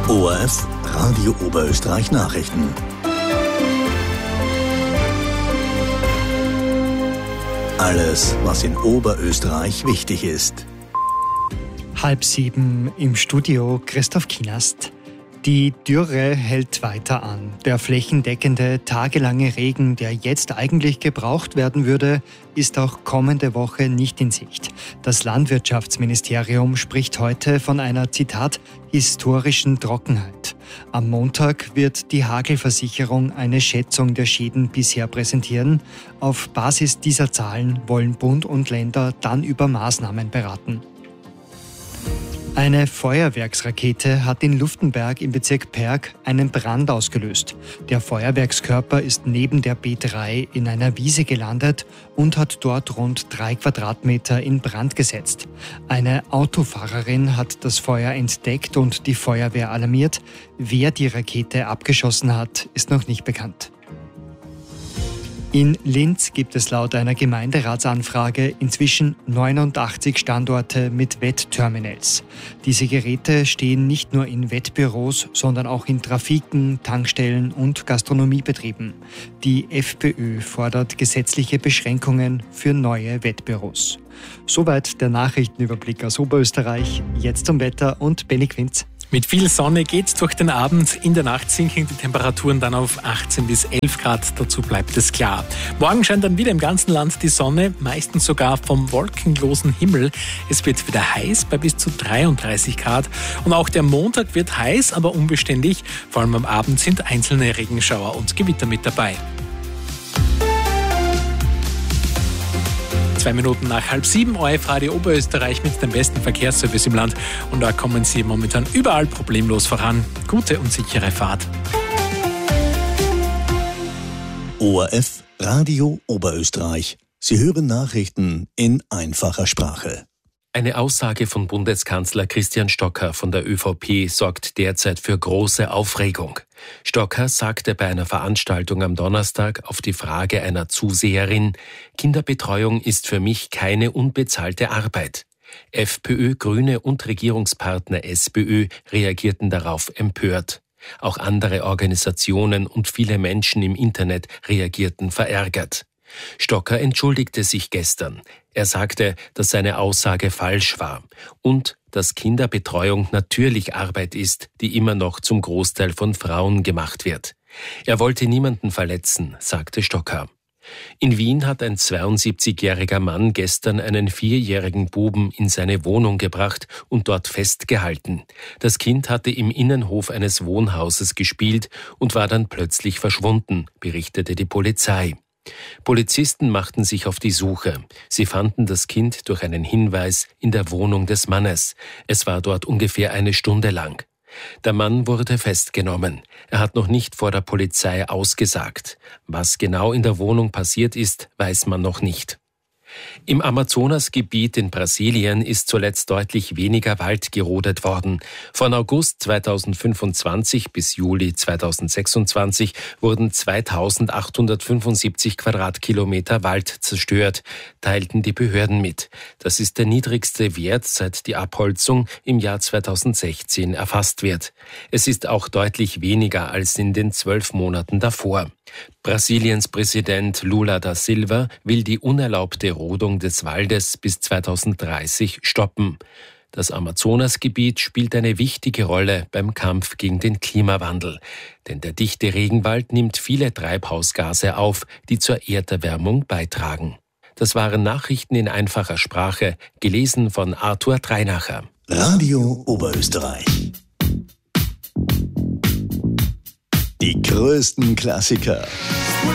ORF Radio Oberösterreich Nachrichten. Alles, was in Oberösterreich wichtig ist. 6:30 im Studio Christoph Kienast. Die Dürre hält weiter an. Der flächendeckende, tagelange Regen, der jetzt eigentlich gebraucht werden würde, ist auch kommende Woche nicht in Sicht. Das Landwirtschaftsministerium spricht heute von einer, Zitat, historischen Trockenheit. Am Montag wird die Hagelversicherung eine Schätzung der Schäden bisher präsentieren. Auf Basis dieser Zahlen wollen Bund und Länder dann über Maßnahmen beraten. Eine Feuerwerksrakete hat in Luftenberg im Bezirk Perg einen Brand ausgelöst. Der Feuerwerkskörper ist neben der B3 in einer Wiese gelandet und hat dort rund 3 Quadratmeter in Brand gesetzt. Eine Autofahrerin hat das Feuer entdeckt und die Feuerwehr alarmiert. Wer die Rakete abgeschossen hat, ist noch nicht bekannt. In Linz gibt es laut einer Gemeinderatsanfrage inzwischen 89 Standorte mit Wettterminals. Diese Geräte stehen nicht nur in Wettbüros, sondern auch in Trafiken, Tankstellen und Gastronomiebetrieben. Die FPÖ fordert gesetzliche Beschränkungen für neue Wettbüros. Soweit der Nachrichtenüberblick aus Oberösterreich. Jetzt zum Wetter und Benny Quinz. Mit viel Sonne geht's durch den Abend. In der Nacht sinken die Temperaturen dann auf 18 bis 11 Grad. Dazu bleibt es klar. Morgen scheint dann wieder im ganzen Land die Sonne, meistens sogar vom wolkenlosen Himmel. Es wird wieder heiß bei bis zu 33 Grad. Und auch der Montag wird heiß, aber unbeständig. Vor allem am Abend sind einzelne Regenschauer und Gewitter mit dabei. 2 Minuten nach 6:30, ORF Radio Oberösterreich mit dem besten Verkehrsservice im Land. Und da kommen Sie momentan überall problemlos voran. Gute und sichere Fahrt. ORF Radio Oberösterreich. Sie hören Nachrichten in einfacher Sprache. Eine Aussage von Bundeskanzler Christian Stocker von der ÖVP sorgt derzeit für große Aufregung. Stocker sagte bei einer Veranstaltung am Donnerstag auf die Frage einer Zuseherin: Kinderbetreuung ist für mich keine unbezahlte Arbeit. FPÖ, Grüne und Regierungspartner SPÖ reagierten darauf empört. Auch andere Organisationen und viele Menschen im Internet reagierten verärgert. Stocker entschuldigte sich gestern. Er sagte, dass seine Aussage falsch war und dass Kinderbetreuung natürlich Arbeit ist, die immer noch zum Großteil von Frauen gemacht wird. Er wollte niemanden verletzen, sagte Stocker. In Wien hat ein 72-jähriger Mann gestern einen 4-jährigen Buben in seine Wohnung gebracht und dort festgehalten. Das Kind hatte im Innenhof eines Wohnhauses gespielt und war dann plötzlich verschwunden, berichtete die Polizei. Polizisten machten sich auf die Suche. Sie fanden das Kind durch einen Hinweis in der Wohnung des Mannes. Es war dort ungefähr 1 Stunde lang. Der Mann wurde festgenommen. Er hat noch nicht vor der Polizei ausgesagt. Was genau in der Wohnung passiert ist, weiß man noch nicht. Im Amazonasgebiet in Brasilien ist zuletzt deutlich weniger Wald gerodet worden. Von August 2025 bis Juli 2026 wurden 2875 Quadratkilometer Wald zerstört, teilten die Behörden mit. Das ist der niedrigste Wert, seit die Abholzung im Jahr 2016 erfasst wird. Es ist auch deutlich weniger als in den 12 Monaten davor. Brasiliens Präsident Lula da Silva will die unerlaubte Rodung des Waldes bis 2030 stoppen. Das Amazonasgebiet spielt eine wichtige Rolle beim Kampf gegen den Klimawandel. Denn der dichte Regenwald nimmt viele Treibhausgase auf, die zur Erderwärmung beitragen. Das waren Nachrichten in einfacher Sprache, gelesen von Arthur Dreinacher. Radio Oberösterreich. Die größten Klassiker